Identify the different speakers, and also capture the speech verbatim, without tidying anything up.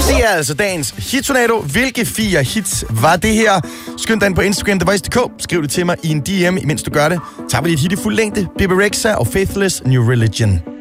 Speaker 1: Det er altså dagens hit-tornado. Hvilke fire hits var det her? Skynd dig ind på Instagram, The Voice punktum d k. Skriv det til mig i en D M, imens du gør det. Tager vi dit hit i fuld længde. Bebe Rexha og Faithless New Religion.